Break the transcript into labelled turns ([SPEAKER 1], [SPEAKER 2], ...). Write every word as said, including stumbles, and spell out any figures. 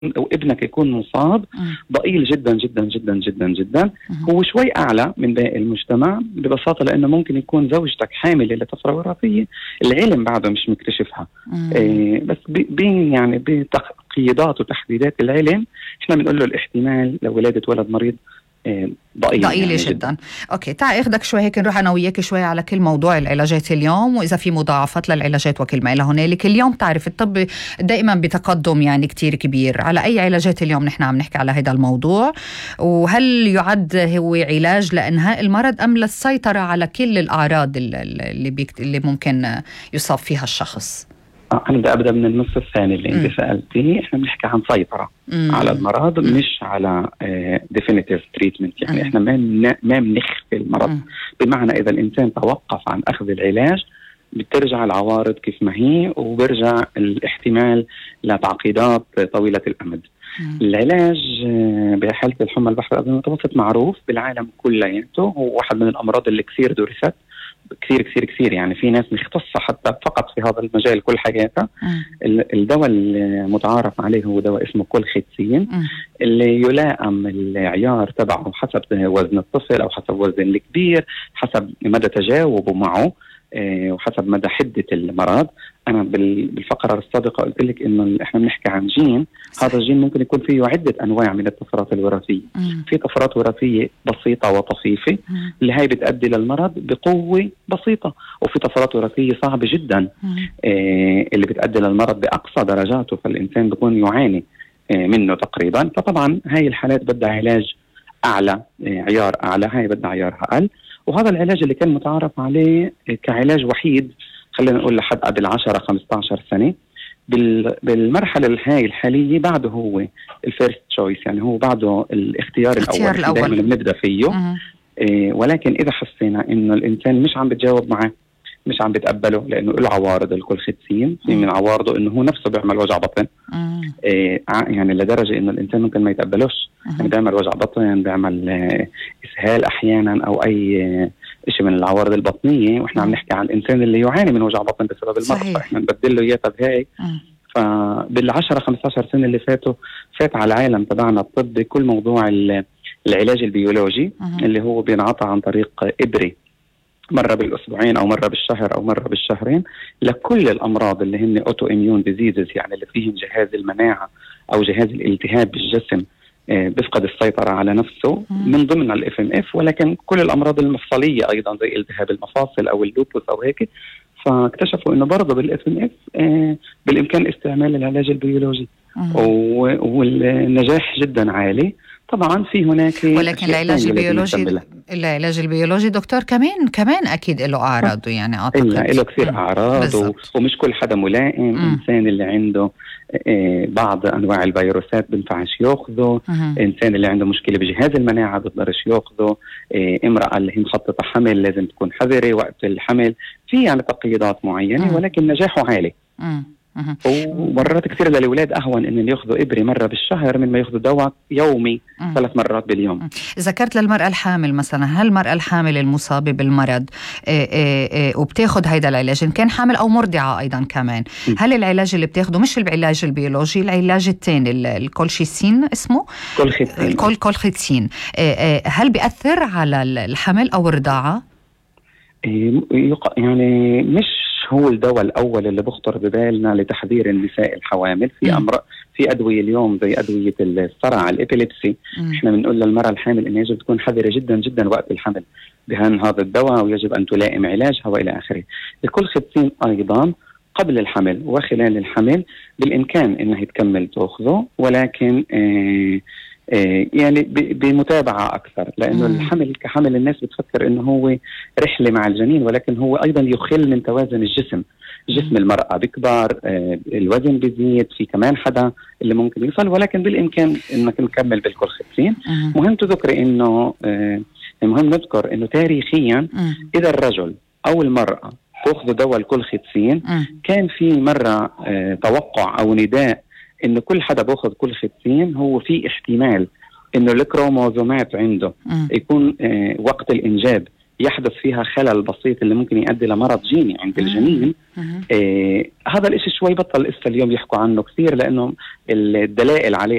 [SPEAKER 1] أو ابنك يكون مصاب ضئيل جدا جدا جدا جدا جدا. هو شوي أعلى من باقي المجتمع ببساطة لأنه ممكن يكون زوجتك حاملة لطفرة وراثية، العلم بعده مش مكتشفها، إيه بس بين يعني بتقييدات وتحديدات العلم احنا بنقول له الاحتمال لولادة ولد مريض ضئيل
[SPEAKER 2] ضئيلة
[SPEAKER 1] يعني
[SPEAKER 2] جدا.
[SPEAKER 1] جدا.
[SPEAKER 2] اوكي، تعال اخدك شوي هيك نروح انا وياك شوي على كل موضوع العلاجات اليوم، واذا في مضاعفات للعلاجات وكل ما الى هنالك. اليوم تعرف الطب دائما بتقدم يعني كتير كبير. على اي علاجات اليوم نحن عم نحكي على هذا الموضوع؟ وهل يعد هو علاج لانهاء المرض ام للسيطرة على كل الاعراض اللي بيكت... اللي ممكن يصاب فيها الشخص؟
[SPEAKER 1] أنا بدي أبدأ من النص الثاني اللي أنت سألتيه. إحنا بنحكي عن سيطرة مم. على المرض، مم. مش على definitive treatment. يعني مم. إحنا ما ما بنخفي المرض، مم. بمعنى إذا الإنسان توقف عن أخذ العلاج بترجع العوارض كيف ما هي، وبرجع الاحتمال لتعقيدات طويلة الأمد. مم. العلاج بحالة الحمى البحر الأبيض المتوسط معروف بالعالم كلياته، هو واحد من الأمراض اللي كثير درست كثير كثير كثير يعني في ناس مختصة حتى فقط في هذا المجال كل حياتها. الدواء المتعارف عليه هو دواء اسمه كولخيتسين، اللي يلائم العيار تبعه حسب وزن الطفل أو حسب وزن الكبير، حسب مدى تجاوبه معه وحسب مدى حدة المرض. أنا بالفقرة السابقة قلت لك إنه إحنا بنحكي عن جين، هذا الجين ممكن يكون فيه عدة أنواع من الطفرات الوراثية. مم. في طفرات وراثية بسيطة وطفيفة مم. اللي هي بتؤدي للمرض بقوة بسيطة، وفي طفرات وراثية صعبة جدا آه اللي بتؤدي للمرض بأقصى درجاته، فالإنسان بيكون يعاني آه منه تقريبا. فطبعا هاي الحالات بدها علاج أعلى، آه عيار أعلى، هاي بدها عيار أقل. وهذا العلاج اللي كان متعارف عليه كعلاج وحيد خلينا نقول لحد قبل عشرة خمسة عشر سنة، بالمرحلة الهاي الحالية بعده هو الفيرست تشويس، يعني هو بعده الاختيار الأول, الأول. دائما بنبدأ فيه. إيه ولكن إذا حسينا إنه الإنسان مش عم بتجاوب معه، مش عم بتقبله لأنه له عوارض الكولخيتسين، في من عوارضه إنه هو نفسه بيعمل وجع بطن، إيه يعني لدرجة إنه الإنسان ممكن ما يتقبلوش، يعني بيعمل وجع بطن، بيعمل إسهال أحيانا أو أي شيء من العوارض البطنية، وإحنا عم نحكي عن الإنسان اللي يعاني من وجع بطن بسبب المرض، فإحنا نبدل له إياه بهاي. فبالعشرة خمسة عشر سنة اللي فاتوا فات على العالم تبعنا الطب كل موضوع العلاج البيولوجي مم. اللي هو بينعطى عن طريق إبري مرة بالأسبوعين أو مرة بالشهر أو مرة بالشهرين لكل الأمراض اللي هن أوتو إميون ديزيزز، يعني اللي فيهم جهاز المناعة أو جهاز الالتهاب بالجسم بفقد السيطرة على نفسه، مم. من ضمن الاف ام اف، ولكن كل الأمراض المفصلية أيضا زي التهاب المفاصل أو اللوبوس أو هيك. فاكتشفوا إنه برضه بالاف ام اف بالإمكان استعمال العلاج البيولوجي، والنجاح جدا عالي. طبعا في هناك
[SPEAKER 2] ولكن العلاج البيولوجي العلاج البيولوجي دكتور كمان كمان اكيد له اعراض، يعني اعتقد
[SPEAKER 1] له كثير اعراض و... ومش كل حدا ملائم. مم. انسان اللي عنده آه بعض انواع الفيروسات بينفعش ياخذه، انسان اللي عنده مشكله بجهاز المناعه بيقدرش ياخذه، آه امراه اللي هي مخططه حمل لازم تكون حذره وقت الحمل، في يعني تقييدات معينه. مم. ولكن نجاحه عالي. مم. ومرات كثير للأولاد أهون إن يأخذوا إبري مرة بالشهر من ما يأخذوا دواء يومي مم. ثلاث مرات باليوم.
[SPEAKER 2] ذكرت للمرأة الحامل مثلا، هل المرأة الحامل المصابة بالمرض إيه إيه إيه وبتاخذ هيدا العلاج إن كان حامل أو مرضعة أيضا كمان، مم. هل العلاج اللي بتاخده مش العلاج البيولوجي، العلاج الثاني الكولشيسين اسمه
[SPEAKER 1] كولخيتسين
[SPEAKER 2] الكول كولخيتسين إيه إيه هل بيأثر على الحمل أو الرضاعة؟
[SPEAKER 1] يعني مش هو الدواء الأول اللي بخطر ببالنا لتحذير النساء الحوامل. في أمر في أدوية اليوم زي أدوية الصرع الإبيليبسي، إحنا بنقول للمرأة الحامل إن يجب تكون حذرة جدا جدا وقت الحمل بهن هذا الدواء، ويجب أن تلائم علاجها وإلى آخره. الكولخيتسين أيضا قبل الحمل وخلال الحمل بالإمكان إنها تكمل تأخذه، ولكن آه يعني بمتابعة أكثر، لأنه مم. الحمل كحمل الناس بتفكر إنه هو رحلة مع الجنين، ولكن هو أيضا يخل من توازن الجسم. جسم المرأة بيكبر، آه الوزن بيزيد، في كمان حدا اللي ممكن يوصل، ولكن بالإمكان إنك نكمل بالكولخيتسين. مهم تذكر إنه آه مهم نذكر إنه تاريخيا مم. إذا الرجل أو المرأة تأخذ دواء الكولخيتسين كان في مرة آه توقع أو نداء إنه كل حدا بأخذ كولخيتسين هو في احتمال إنه الكروموزومات عنده م. يكون آه وقت الإنجاب يحدث فيها خلل بسيط اللي ممكن يؤدي لمرض جيني عند الجنين. آه هذا الاشي شوي بطل لسه اليوم يحكوا عنه كثير، لانه الدلائل عليه